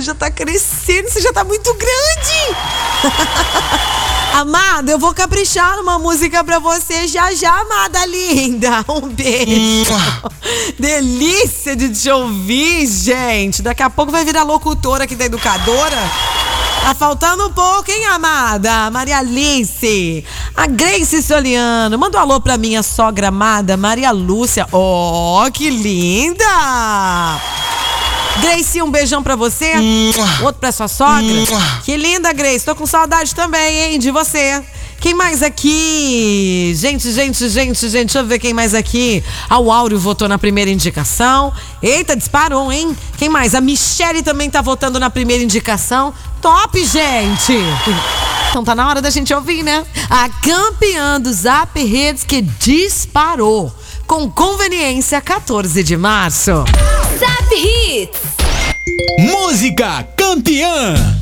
você já tá crescendo, você já tá muito grande. Amada, eu vou caprichar numa música pra você já, amada linda. Um beijo. Delícia de te ouvir, gente. Daqui a pouco vai virar locutora aqui da Educadora. Tá faltando um pouco, hein, amada? Maria Alice. A Grace Soliano. Manda um alô pra minha sogra amada, Maria Lúcia. Oh, que linda! Grace, um beijão pra você. Outro pra sua sogra. Que linda, Grace. Tô com saudade também, hein, de você. Quem mais aqui? Gente, deixa eu ver quem mais aqui. O Áureo votou na primeira indicação. Eita, disparou, hein? Quem mais? A Michele também tá votando na primeira indicação. Top, gente! Então tá na hora da gente ouvir, né? A campeã do Zap Hits que disparou. Com conveniência, 14 de março. Zap Hits. Música campeã.